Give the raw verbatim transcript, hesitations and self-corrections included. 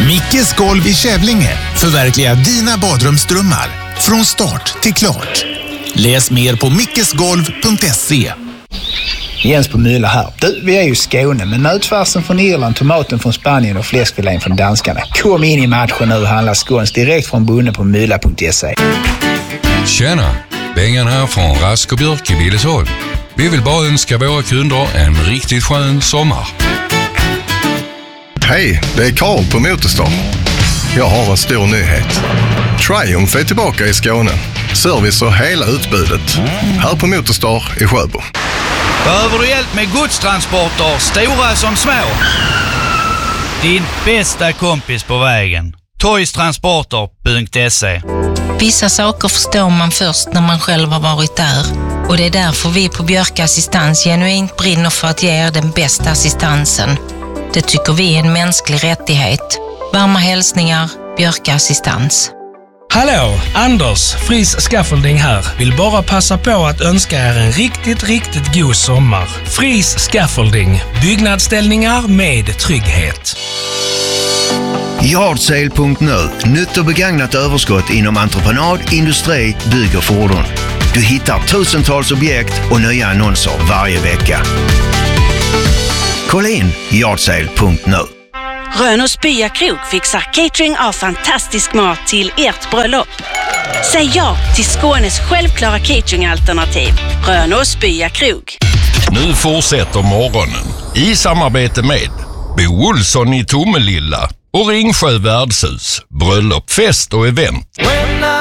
Mickes golv i Kävlinge. Förverkliga dina badrumsdrömmar. Från start till klart. Läs mer på mickesgolv punkt se. Jens på Mylla här. Du, vi är ju i Skåne, men nötfärsen från Irland, tomaten från Spanien och fläskfilén från danskarna. Kom in i matchen nu och handla skåns direkt från bonden på mylla punkt se. Tjena, Bengan här från Rask och Björk i Billesholm. Vi vill bara önska våra kunder en riktigt skön sommar. Hej, det är Karl på Motorstar. Jag har en stor nyhet. Triumph är tillbaka i Skåne. Service och hela utbudet. Här på Motorstar i Sjöbo. Behöver du hjälp med godstransporter, stora som små? Din bästa kompis på vägen. Toystransporter punkt se. Vissa saker förstår man först när man själv har varit där. Och det är därför vi på Björk Assistans genuint brinner för att ge er den bästa assistansen. Det tycker vi är en mänsklig rättighet. Varma hälsningar, Björk Assistans. Hallå, Anders, Fris Scaffolding här. Vill bara passa på att önska er en riktigt, riktigt god sommar. Fris Scaffolding, byggnadsställningar med trygghet. Yardsale punkt nu. Nytt och begagnat överskott inom entreprenad, industri, bygg och fordon. Du hittar tusentals objekt och nya annonser varje vecka. Kolla in yardsale punkt nu. Rönås Byakrog fixar catering av fantastisk mat till ert bröllop. Säg ja till Skånes självklara cateringalternativ. Rönås Byakrog. Nu fortsätter morgonen i samarbete med Bo Olsson i Tomelilla och Ringsjö Värdshus. Bröllop, fest och event.